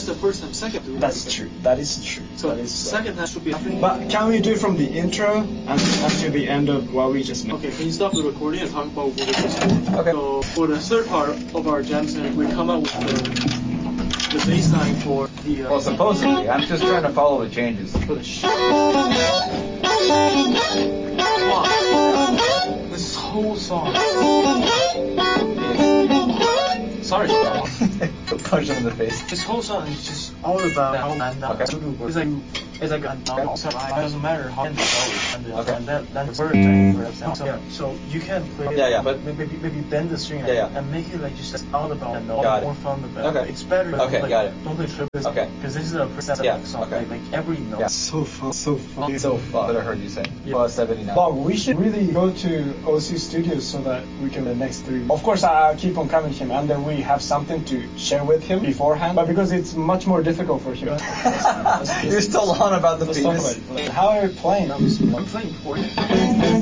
the first time. Second, do That's true. That is true. So that is second time should be. But can we do from the intro and to the end of what we just made? Okay, can you stop the recording and talk about what we just did? Okay. So for the third part of our jam session, we come up with the bass line for the. Well, supposedly, I'm just trying to follow the changes. For the wow. This whole song. Sorry. Punch him in the face. This whole song is just all about how Okay. It's like a it doesn't matter how it goes and Okay. and then the word so you can play Yeah, but maybe bend the string and make it like just all about and Got it. more fun about Okay. it's better Okay, like, got it. don't play triples Okay. because this is a process song okay. like every note. Yeah. So fun. So fun. So fun. That I heard you say. Well, 79. But we should really go to OC Studios so that we can the next 3 weeks. Of course, I'll keep on coming to him, and then we have something to share with him beforehand. But because it's much more difficult for him. You're still on about the penis. How are you playing? I'm playing for you.